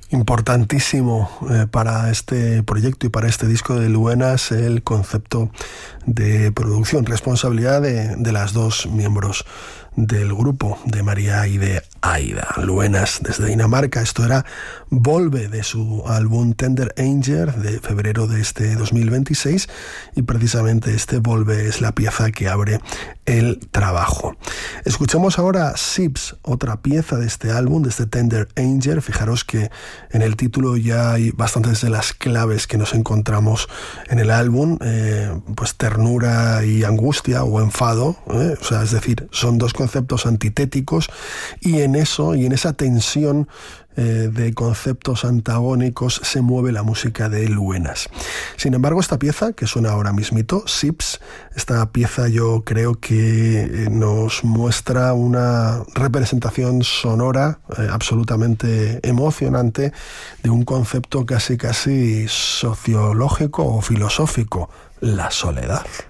Importantísimo para este proyecto y para este disco de Luenas el concepto de producción, responsabilidad de las dos miembros del grupo, de María y de Aida. Luenas desde Dinamarca. Esto era Volve, de su álbum Tender Angel de febrero de este 2026, y precisamente este Volve es la pieza que abre el trabajo. Escuchamos ahora Sips, otra pieza de este álbum, de este Tender Angel. Fijaros que en el título ya hay bastantes de las claves que nos encontramos en el álbum, pues ternura y angustia o enfado, o sea, es decir, son dos conceptos antitéticos, y en eso y en esa tensión de conceptos antagónicos se mueve la música de Luenas. Sin embargo, esta pieza que suena ahora mismito, Sips, esta pieza yo creo que nos muestra una representación sonora absolutamente emocionante de un concepto casi sociológico o filosófico: la soledad.